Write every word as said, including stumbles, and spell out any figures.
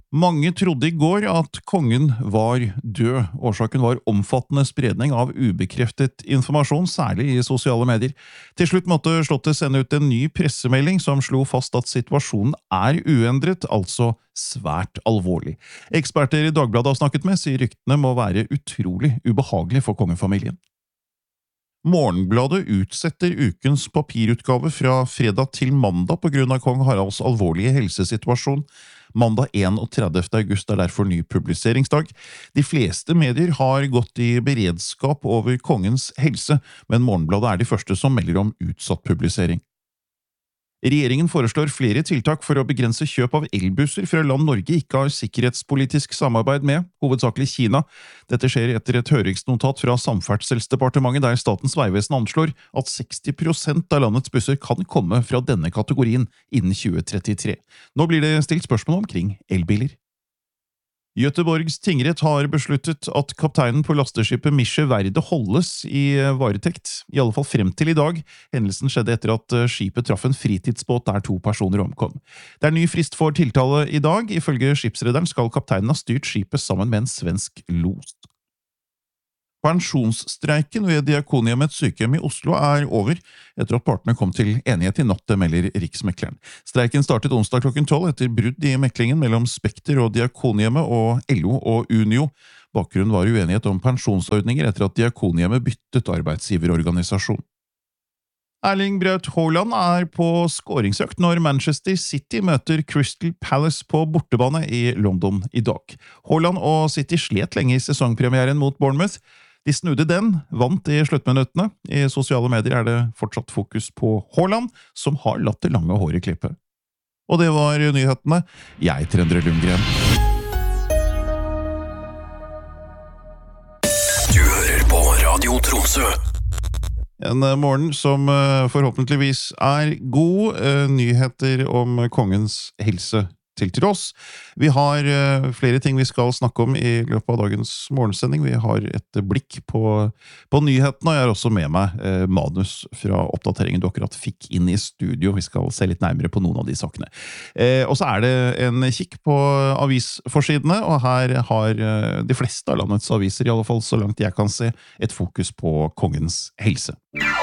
Mange trodde i går at kongen var død. Årsaken var omfattende spredning av ubekreftet informasjon, særlig i sosiale medier. Til slutt måtte Slottet sende ut en ny pressemelding som slo fast at situasjonen er uendret, altså svært alvorlig. Eksperter i Dagbladet har snakket med, sier ryktene må være utrolig ubehagelig for kongefamilien. Morgenbladet utsetter ukens papirutgave fra fredag til mandag på grunn av kong Haralds alvorlige helsesituasjon. Mandag enogtredivte august er derfor ny publiseringsdag. De fleste medier har gått i beredskap over kongens helse, men Morgenbladet er de første som melder om utsatt publisering. Regjeringen foreslår flere tiltak for å begrense kjøp av elbusser fra land Norge ikke har sikkerhetspolitisk samarbeid med, hovedsakelig Kina. Dette skjer etter et høringsnotat fra Samferdselsdepartementet der Statens vegvesen anslår at seksti prosent av landets busser kan komme fra denne kategorien innen tjue trettitre. Nå blir det stilt spørsmål omkring elbiler. Göteborgs tingrett har besluttet at kapteinen på lasteskipet Mische Verde holdes i varetekt, i alle fall frem til i dag. Hendelsen skjedde etter at skipet traff en fritidsbåt der to personer omkom. Det er ny frist for tiltale i dag. Ifølge skipsrederen skal kapteinen ha styrt skipet sammen med en svensk los. Pensjonsstreiken ved Diakonhjemmets sykehjem i Oslo er over, etter at partene kom til enighet i natt, melder Riksmekleren. Streiken startet onsdag klokken tolv etter brudd i meklingen mellom Spekter og Diakonhjemmet og L O og Unio. Bakgrunnen var uenighet om pensjonsordninger etter at Diakonhjemmet byttet arbeidsgiverorganisasjon. Erling Braut Haaland er på skåringsøkt når Manchester City møter Crystal Palace på bortebane i London i dag. Haaland og City slet lenge i sesongpremieren mot Bournemouth. De snudde den, vant i sluttminuttene. I sosiale medier er det fortsatt fokus på Haaland, som har latt det lange håret klippe. Og det var nyhetene. Jeg heter Endre Lundgren. Du hører på Radio Tromsø. En morgen som forhåpentligvis er god. Nyheter om kongens helse til tross. Vi har flere ting vi skal snakke om i løpet av dagens morgensending. Vi har et blikk på, på nyhetene, og jeg har også med meg eh, manus fra oppdateringen du akkurat fikk inn i studio. Vi skal se litt nærmere på noen av de sakene. Eh, og så er det en kikk på avisforsidene, og her har de fleste av landets aviser, i alle fall så langt jeg kan se, et fokus på kongens helse.